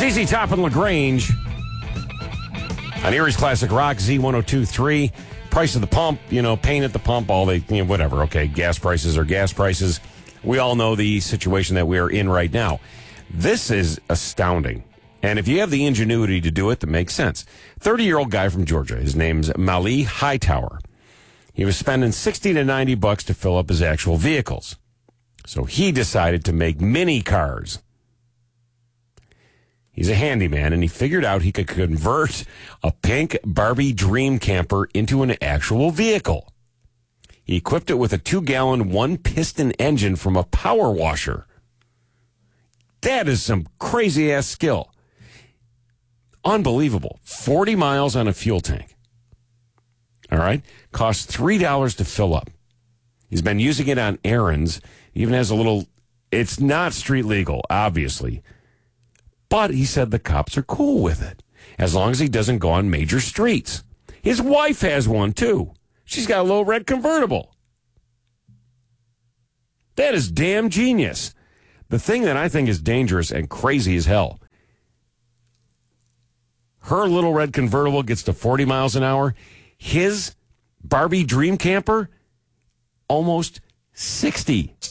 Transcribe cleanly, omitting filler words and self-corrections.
ZZ Top and LaGrange on Erie's Classic Rock, Z102.3. Price of the pump, pain at the pump, whatever. Okay, gas prices are gas prices. We all know the situation that we are in right now. This is astounding. And if you have the ingenuity to do it, that makes sense. 30-year-old guy from Georgia. His name's Mali Hightower. He was spending $60 to $90 to fill up his actual vehicles. So he decided to make mini cars. He's a handyman, and he figured out he could convert a pink Barbie dream camper into an actual vehicle. He equipped it with a 2-gallon, 1-piston engine from a power washer. That is some crazy-ass skill. Unbelievable. 40 miles on a fuel tank. All right? Costs $3 to fill up. He's been using it on errands. He even has a little... It's not street legal, obviously. But he said the cops are cool with it, as long as he doesn't go on major streets. His wife has one, too. She's got a little red convertible. That is damn genius. The thing that I think is dangerous and crazy as hell, her little red convertible gets to 40 miles an hour. His Barbie dream camper, almost 60.